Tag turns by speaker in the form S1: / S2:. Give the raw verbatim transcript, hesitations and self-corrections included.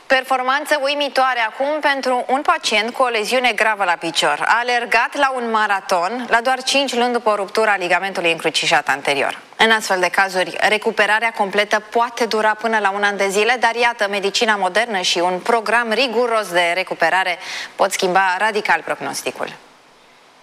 S1: Performanță uimitoare acum pentru un pacient cu o leziune gravă la picior. A alergat la un maraton la doar cinci luni după ruptura ligamentului încrucișat anterior. În astfel de cazuri, recuperarea completă poate dura până la un an de zile, dar iată, medicina modernă și un program riguros de recuperare pot schimba radical prognosticul.